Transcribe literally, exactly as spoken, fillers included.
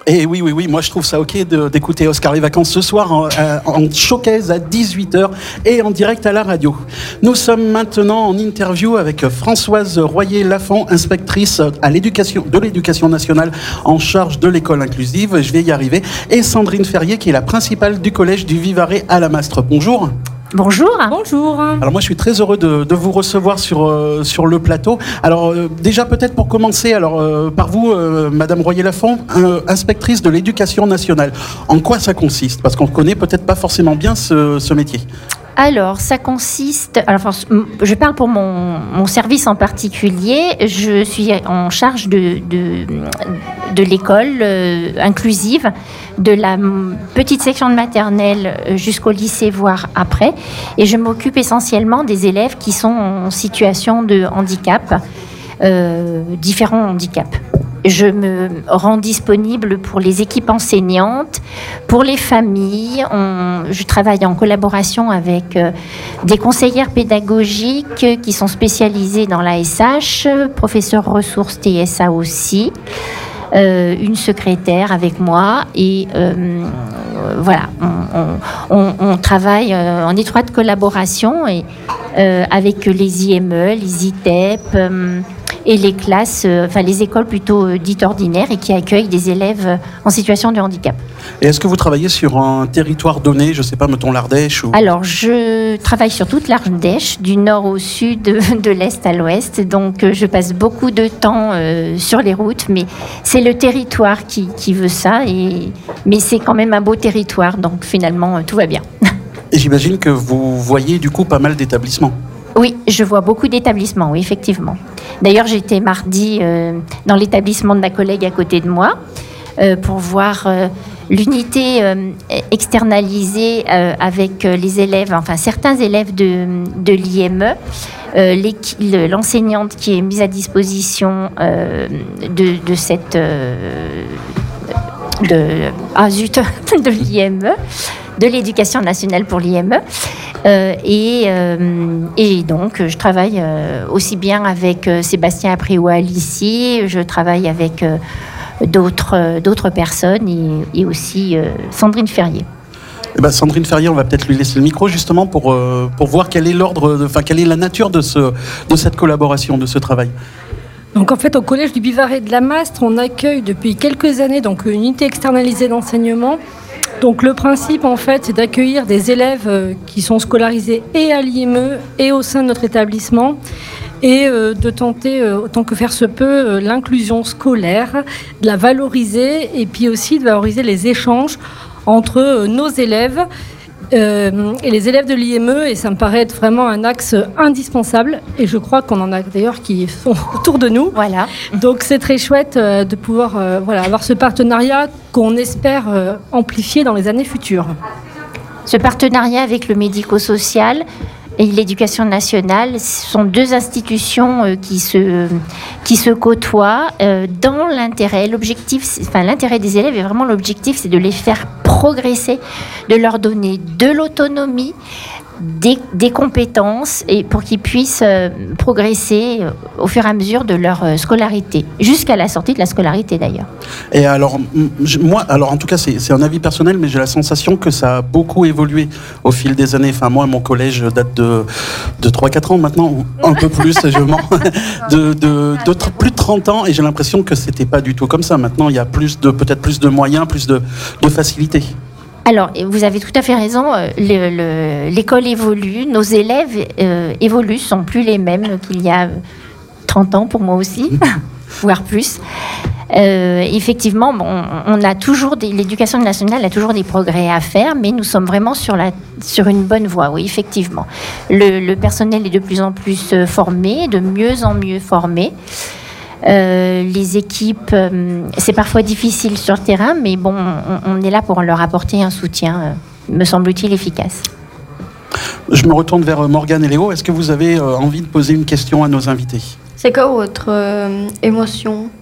Et oui, oui, oui, moi je trouve ça ok de, d'écouter Oscar les Vacances ce soir en, en showcase à dix-huit heures et en direct à la radio. Nous sommes maintenant en interview avec Françoise Royer-Lafont, inspectrice à l'éducation, de l'éducation nationale en charge de l'école inclusive, je vais y arriver, et Sandrine Ferrier qui est la principale du collège du Vivarais à la Mastre. Bonjour. Bonjour. Bonjour. Alors moi je suis très heureux de, de vous recevoir sur, euh, sur le plateau. Alors euh, déjà peut-être pour commencer, alors euh, par vous, euh, Madame Royer-Lafont, euh, inspectrice de l'éducation nationale. En quoi ça consiste ? Parce qu'on ne connaît peut-être pas forcément bien ce, ce métier. Alors, ça consiste... Alors, je parle pour mon, mon service en particulier. Je suis en charge de, de, de l'école euh, inclusive, de la petite section de maternelle jusqu'au lycée, voire après. Et je m'occupe essentiellement des élèves qui sont en situation de handicap, euh, différents handicaps. Je me rends disponible pour les équipes enseignantes, pour les familles. On, je travaille en collaboration avec euh, des conseillères pédagogiques qui sont spécialisées dans l'A S H, professeurs ressources T S A aussi, euh, une secrétaire avec moi et euh, voilà, on, on, on travaille en étroite collaboration et, euh, avec les I M E, les I T E P. Euh, et les classes, euh, enfin les écoles plutôt euh, dites ordinaires et qui accueillent des élèves euh, en situation de handicap. Et est-ce que vous travaillez sur un territoire donné, je ne sais pas, mettons l'Ardèche ou... Alors, je travaille sur toute l'Ardèche, du nord au sud, de, de l'est à l'ouest, donc euh, je passe beaucoup de temps euh, sur les routes, mais c'est le territoire qui, qui veut ça, et, mais c'est quand même un beau territoire, donc finalement, euh, tout va bien. Et j'imagine que vous voyez du coup pas mal d'établissements. Oui, je vois beaucoup d'établissements, oui, effectivement. D'ailleurs, j'étais mardi euh, dans l'établissement de ma collègue à côté de moi euh, pour voir euh, l'unité euh, externalisée euh, avec les élèves, enfin certains élèves de, de l'I M E. Euh, l'enseignante qui est mise à disposition euh, de, de cette... Euh, de, ah zut, de l'I M E, de l'éducation nationale pour l'I M E. Euh, et, euh, et donc, je travaille euh, aussi bien avec euh, Sébastien Apréoual ici, je travaille avec euh, d'autres, euh, d'autres personnes et, et aussi euh, Sandrine Ferrier. Eh ben, Sandrine Ferrier, on va peut-être lui laisser le micro justement pour, euh, pour voir quel est l'ordre, enfin quelle est la nature de, ce, de cette collaboration, de ce travail. Donc en fait, au collège du Vivarais de la Mastre, on accueille depuis quelques années donc une unité externalisée d'enseignement. Donc le principe en fait, c'est d'accueillir des élèves euh, qui sont scolarisés et à l'I M E et au sein de notre établissement et euh, de tenter euh, autant que faire se peut euh, l'inclusion scolaire, de la valoriser et puis aussi de valoriser les échanges entre euh, nos élèves Euh, et les élèves de l'I M E, et ça me paraît être vraiment un axe indispensable, et je crois qu'on en a d'ailleurs qui sont autour de nous. Voilà. Donc c'est très chouette euh, de pouvoir euh, voilà, avoir ce partenariat qu'on espère euh, amplifier dans les années futures. Ce partenariat avec le médico-social et l'éducation nationale sont deux institutions euh, qui, se, qui se côtoient euh, dans l'intérêt. L'objectif, enfin, l'intérêt des élèves est vraiment l'objectif, c'est de les faire progresser, de leur donner de l'autonomie, des, des compétences et pour qu'ils puissent euh, progresser euh, au fur et à mesure de leur euh, scolarité, jusqu'à la sortie de la scolarité d'ailleurs. Et alors, moi, alors en tout cas, c'est, c'est un avis personnel, mais j'ai la sensation que ça a beaucoup évolué au fil des années. Enfin, moi, mon collège date de, de trois à quatre ans maintenant, ou un peu plus, je mens, de, de, de, de plus de trente ans, et j'ai l'impression que c'était pas du tout comme ça. Maintenant, il y a plus de, peut-être plus de moyens, plus de, de facilité. Alors, vous avez tout à fait raison, le, le, l'école évolue, nos élèves euh, évoluent, ne sont plus les mêmes qu'il y a trente ans pour moi aussi, voire plus. Euh, effectivement, bon, on a toujours des, l'éducation nationale a toujours des progrès à faire, mais nous sommes vraiment sur, la, sur une bonne voie, oui, effectivement. Le, le personnel est de plus en plus formé, de mieux en mieux formé. Euh, les équipes, euh, c'est parfois difficile sur le terrain, mais bon, on, on est là pour leur apporter un soutien, euh, me semble-t-il, efficace. Je me retourne vers Morgane et Léo. Est-ce que vous avez euh, envie de poser une question à nos invités ? C'est quoi votre euh, émotion